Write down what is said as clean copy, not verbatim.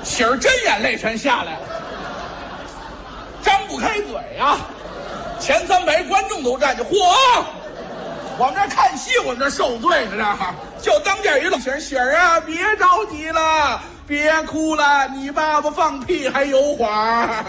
喜儿真眼泪全下来了，张不开嘴呀。前300观众都站着，嚯！我们这看戏，我们这受罪呢，这就当间一愣，喜儿啊，别着急了，别哭了，你爸爸放屁还有话。